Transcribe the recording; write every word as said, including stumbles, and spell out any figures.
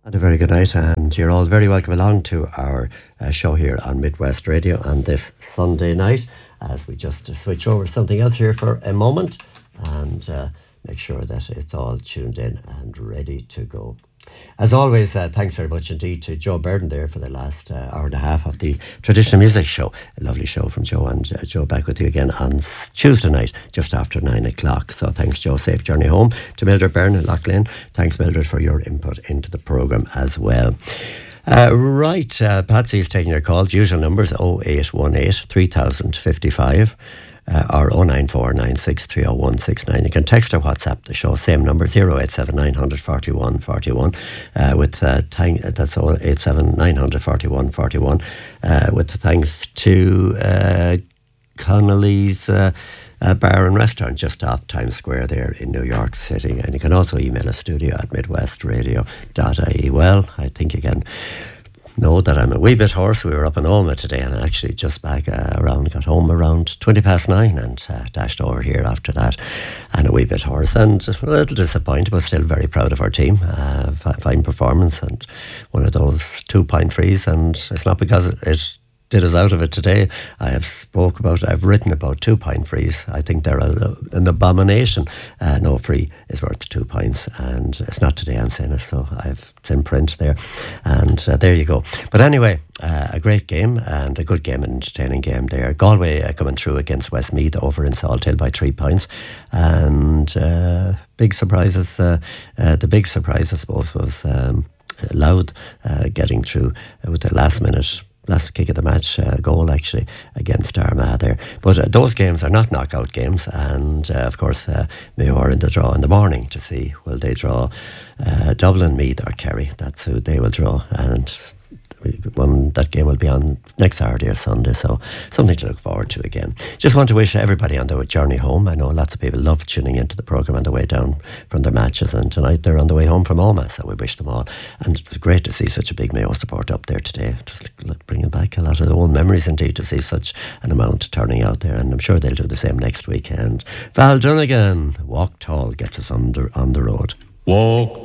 And a very good night, and you're all very welcome along to our uh, show here on Midwest Radio on this Sunday night, as we just uh, switch over to something else here for a moment and uh, make sure that it's all tuned in and ready to go. As always, uh, thanks very much indeed to Joe Burden there for the last uh, hour and a half of the Traditional Music Show. A lovely show from Joe, and uh, Joe back with you again on s- Tuesday night, just after nine o'clock. So thanks, Joe. Safe journey home. To Mildred Byrne and Loughlin, thanks, Mildred, for your input into the programme as well. Uh, right, uh, Patsy is taking your calls. Usual numbers oh eight one eight, three thousand fifty-five. Uh, or oh nine four nine six three oh one six nine. You can text or WhatsApp the show, same number, oh eight seven nine four one four one, uh, with uh, thank, that's oh eight seven nine four one four one, uh, with thanks to uh, Connolly's uh, uh, Bar and Restaurant just off Times Square there in New York City. And you can also email us studio at midwestradio dot I E. Well, I think you can know that I'm a wee bit hoarse. We were up in Oma today, and actually just back uh, around, got home around twenty past nine and uh, dashed over here after that, and a wee bit hoarse and a little disappointed, but still very proud of our team. Uh, fine performance and one of those two pint frees, and it's not because it did us out of it today. I have spoke about, I've written about two pint frees. I think they're a, an abomination. Uh, no free is worth two pints, and it's not today I'm saying it, so I've it's in print there, and uh, there you go. But anyway, uh, a great game and a good game, an entertaining game there. Galway uh, coming through against Westmeath over in Salthill by three points, and uh, big surprises. Uh, uh, the big surprise, I suppose, was um, Louth uh, getting through uh, with the last minute. Last kick of the match uh, goal actually against Armagh there. But uh, those games are not knockout games, and uh, of course uh, Mayo are in the draw in the morning to see will they draw uh, Dublin, Meath or Kerry. That's who they will draw, and one that game will be on next Saturday or Sunday, so something to look forward to again. Just want to wish everybody on their journey home. I know lots of people love tuning into the programme on the way down from their matches, and tonight they're on the way home from Oma, so we wish them all. And it was great to see such a big Mayo support up there today, just bringing back a lot of old memories indeed to see such an amount turning out there, and I'm sure they'll do the same next weekend. Val Dunnigan, Walk Tall, gets us on the, on the road. Walk